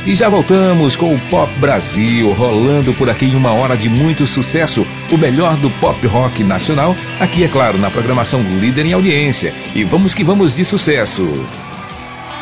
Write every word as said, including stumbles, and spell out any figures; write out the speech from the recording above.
E já voltamos com o Pop Brasil, rolando por aqui em uma hora de muito sucesso, o melhor do pop rock nacional, aqui é claro, na programação líder em audiência. E vamos que vamos de sucesso.